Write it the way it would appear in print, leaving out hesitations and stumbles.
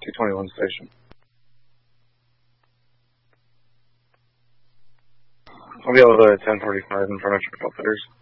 221 station. I'll be able to 1045 in front of Triple Fitters.